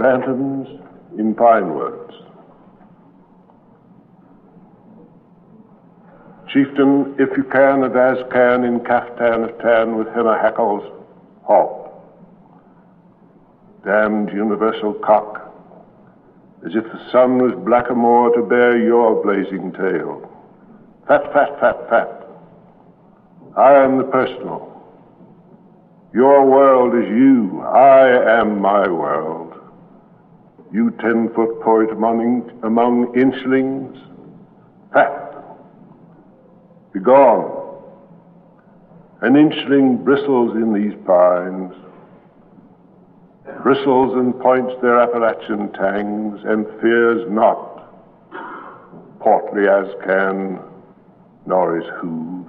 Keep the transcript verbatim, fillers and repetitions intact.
bantams in fine words. Chieftain, if you can, and as can, in caftan of tan with henna hackles, halt. Damned universal cock, as if the sun was blackamoor to bear your blazing tail. Fat, fat, fat, fat. I am the personal. Your world is you. I am my world. You ten-foot poet among, among inchlings. Fat. Begone. An inchling bristles in these pines, bristles and points their Appalachian tangs, and fears not, portly as can, nor is who.